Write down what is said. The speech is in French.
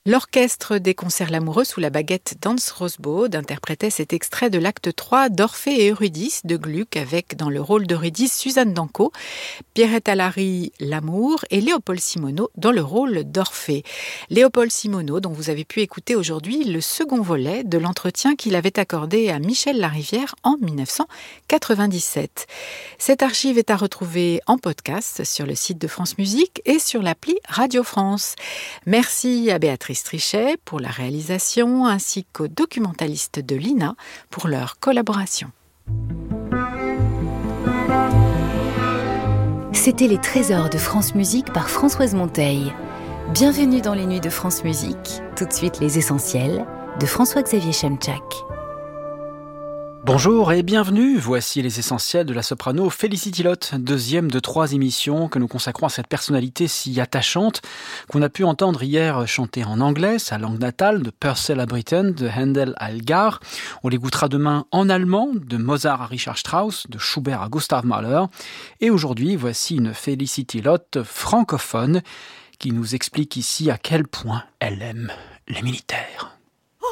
L'orchestre des concerts Lamoureux sous la baguette d'Hans Rosbaud interprétait cet extrait de l'acte 3 d'Orphée et Eurydice de Gluck avec dans le rôle d'Eurydice Suzanne Danco, Pierrette Alary Lamour et Léopold Simoneau dans le rôle d'Orphée. Léopold Simoneau dont vous avez pu écouter aujourd'hui le second volet de l'entretien qu'il avait accordé à Michel Larivière en 1997. Cette archive est à retrouver en podcast sur le site de France Musique et sur l'appli Radio France. Merci à Béatrice Trichet pour la réalisation ainsi qu'aux documentalistes de l'INA pour leur collaboration. C'était les trésors de France Musique par Françoise Monteil. Bienvenue dans les nuits de France Musique. Tout de suite les essentiels de François-Xavier Chemchak. Bonjour et bienvenue, voici les essentiels de la soprano Felicity Lott, deuxième de 3 émissions que nous consacrons à cette personnalité si attachante qu'on a pu entendre hier chanter en anglais, sa langue natale, de Purcell à Britten, de Handel à Elgar. On l'écoutera demain en allemand, de Mozart à Richard Strauss, de Schubert à Gustav Mahler. Et aujourd'hui, voici une Felicity Lott francophone qui nous explique ici à quel point elle aime les militaires.